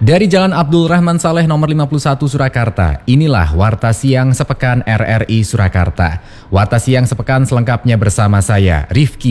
Dari Jalan Abdul Rahman Saleh nomor 51 Surakarta, inilah Warta Siang Sepekan RRI Surakarta. Warta Siang Sepekan selengkapnya bersama saya, Rifki